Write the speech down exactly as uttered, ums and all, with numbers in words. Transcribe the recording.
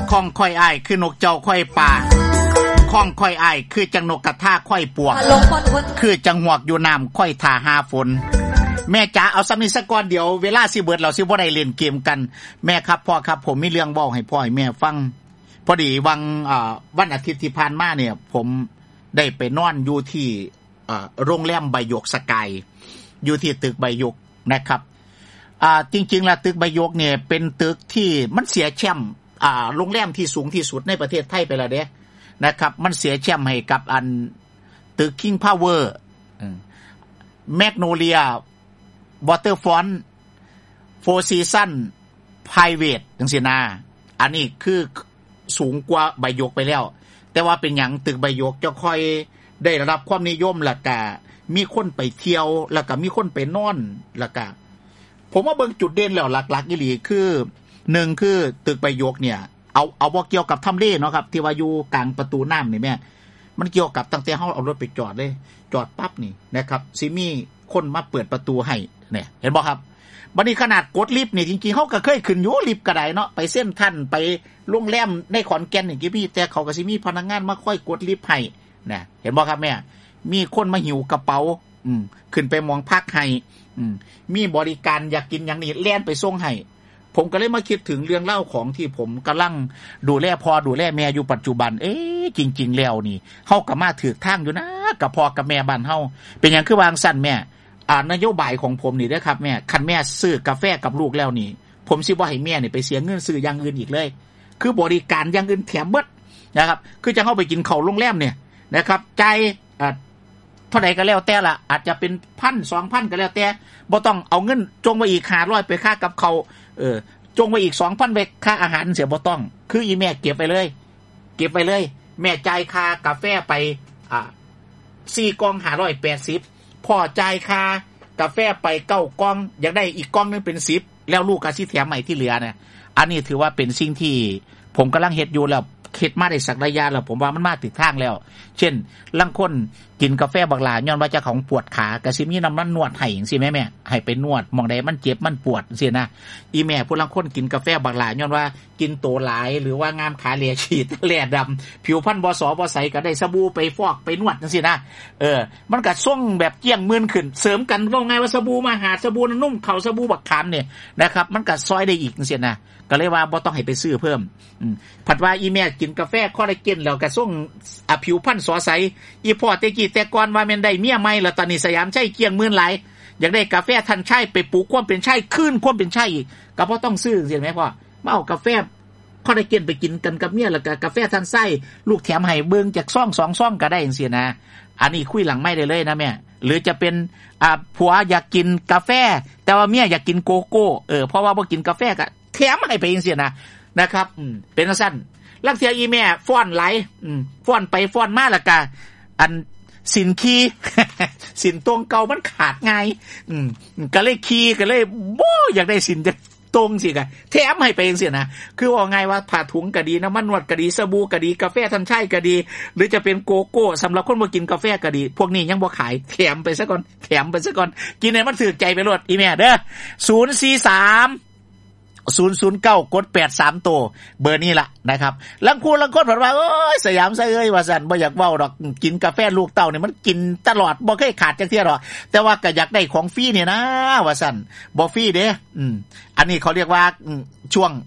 ข้องค่อยอ้ายคือนกเจ้าค่อยป่าข้องค่อยอ้ายคือจังนกกระทาค่อยปวกคือจังหวกอยู่น้ำค่อยท่าหาฝนแม่จ๋าเอาซ้ำนี้สักก่อนเดี๋ยวเวลาสิเบิดเราสิบ่ได้เล่นเกมกันแม่ครับพ่อครับผมมีเรื่องเว้าให้พ่อให้แม่ฟังพอดีวันอ่าวันอาทิตย์ที่ผ่านมาเนี่ยผมได้ไปนอนอยู่ที่อ่าโรงแรมใบหยกสกายอยู่ที่ตึกใบหยกนะครับอ่าจริงๆแล้วตึกใบหยกเนี่ยเป็นตึกที่มันเสียแชมป์อ่าโรงแรมที่สูงที่สุดในประเทศไทยไปแล้วเด้นะครับมันเสียแชมป์ให้กับอันตึก King Power อืม Magnolia Waterfront Four Seasons Private จังซี่นะอันนี้คือสูงกว่าใบหยกไปแล้วแต่ว่าเป็นหยังตึกใบหยกจะค่อยได้รับความนิยมแล้วก็มีคนไปเที่ยวแล้วก็มีคนไปนอนแล้วก็ผมว่าเบิ่งจุดเด่นแล้วหลักๆอีหลีคือหนึ่งคือตึกใบหยกเนี่ยเอาเอาบ่เกี่ยวกับทำเลเนาะครับที่ว่าอยู่กลางประตูน้ำนี่แม่มันเกี่ยวกับตั้งแต่เฮาเอารถไปจอดเลยจอดปั๊บนี่นะครับสิมีคนมาเปิดประตูให้เนี่ยเห็นบ่ครับบัดนี้ขนาดกดลิฟต์นี่จริงๆเฮาก็เคยขึ้นอยู่ลิฟต์ก็ได้เนาะไปเส้นทันไปโรงแรมในขอนแก่นนี่กี่พี่แต่เขาก็สิมีพนักงานมาคอยกดลิฟต์ให้นะเห็นบ่ครับแม่มีคนมาหิวกระเป๋าอืมขึ้นไปมองพักให้อืมมีบริการอยากกินอย่างนี้แล่นไปส่งให้ผมก็เลยมาคิดถึงเรื่องเล่าของที่ผมกำลังดูแลพ่อดูแลแม่อยู่ปัจจุบันเอ๊ะจริงๆแล้วนี่เฮาก็มาถูกทางอยู่นะกับพ่อกับแม่บ้านเฮาเป็นหยังคือวางสั่นแม่อ่านโยบายของผมนี่เด้อครับแม่คันแม่ซื้อกาแฟกับลูกแล้วนี่ผมสิบ่ให้แม่นี่ไปเสียเงินซื้ออย่างอื่นอีกเลยคือบริการอย่างอื่นแถมเบิดนะครับคือจะเข้าไปกินข้าวโรงแรมเนี่ยนะครับจ่ายอ่าเท่าใดก็แล้วแต่ละอาจจะเป็น หนึ่งพัน สองพัน ก็แล้วแต่บ่ต้องเอาเงินจงไว้อีกห้าร้อยไปค่ากับเขาเออจงไว้อีก สองพัน ไปค่าอาหารเสียบ่ต้องคืออีแม่เก็บไปเลยเก็บไปเลยแม่จ่ายค่ากาแฟไปอ่าสี่กล่องห้าร้อยแปดสิบพ่อจ่ายค่ากาแฟไปเก้ากล่องอยากได้อีกกล่องนึงเป็นสิบแล้วลูกก็สิแถมใหม่ที่เหลือเนี่ยอันนี้ถือว่าเป็นสิ่งที่ผมกำลังเฮ็ดอยู่แล้วเฮ็ดมาได้สักระยะแล้วผมว่ามันมาถึงทางแล้วเช่นลางคนกินกาแฟบักหลาย้อนว่าเจ้าของปวดขาก็สิมีน้ำมันนวดให้จังซี่แม่แม่ให้ไปนวดหม่องใดมันเจ็บมันปวดจังซี่นะอีแม่ผู้ลางคนกินกาแฟบักหลาย้อนว่ากินโตหลายหรือว่างามขาเหลียฉีดแหล่ดำผิวพรรณบ่สอบ่ใสก็ได้สบู่ไปฟอกไปนวดจังซี่นะเออมันก็ส่งแบบเจี้ยงมื่นขึ้นเสริมกันว่าไงว่าสบู่มาหาสบู่นุ่มเข้าสบู่บักขามเนี่ยนะครับมันก็ซอยได้อีกจังซี่นะก็เลยว่าบ่ต้องให้ไปซื้อเพิ่มอืมผัดว่าอีแม่กินกาแฟคอลลาเจนแล้วก็ส่งอ่ะผิวพรรณสอใสอีพ่อแต่กี้แต่ก่อนว่าแม่นได้เมียใหม่แล้วตอนนี้สยามชัยเกี้ยงหมื่นหลายอยากได้กาแฟทันชัยไปปลูกความเป็นชัยคืนความเป็นชัยอีกก็บ่ต้องซื้อจังซี่แม่พ่อมาเอากาแฟคอลลาเจนไปกินกันกับเมียแล้วก็กาแฟทันไส้ลูกแถมให้เบิ่งจากซองสองซองก็ได้จังซี่นะอันนี้คุยหลังไม่ได้เลยนะแม่หรือจะเป็นอ่าผัวอยากกินกาแฟแต่ว่าเมียอยากกินโกโก้เออเพราะว่าบ่กินกาแฟก็แถมให้ไปจังซี่นะนะครับอืมเป็นจังซั่นลังเทียอีแม่ฟ้อนไหลอืมฟ้อนไปฟ้อนมาแล้วก็อันสินคีสินตรงเก่ามันขาดง่ายอืมก็เลยคีก็เลยบ่อยากได้สินจะตรงสิกะแถมให้ไปจังซี่นะคือว่าไงว่าผ้าถุงก็ดีน้ำมันนวดก็ดีสบู่ก็ดีกาแฟทันชัยก็ดีหรือจะเป็นโกโก้สำหรับคนบ่กินกาแฟก็ดีพวกนี้ยังบ่ขายแถมไปซะก่อนแถมไปซะก่อนกินให้มันถูกใจไปโลดอีแม่เด้อศูนย์ สี่ สาม ศูนย์ ศูนย์ เก้ากดแปด สามตัวเบอร์นี้ล่ะนะครับลังคูลังคนบอกว่าโอ้ยสยามไสเอ้ยว่าซั่นบ่อยากเว้าดอกกินกาแฟลูกเต้านี่มันกินตลอดบ่เคยขาดจักเที่ยดอกแต่ว่าก็อยากได้ของฟรีนี่นะว่าซั่นบ่ฟรีเด้อืมอันนี้เขาเรียกว่าช่วง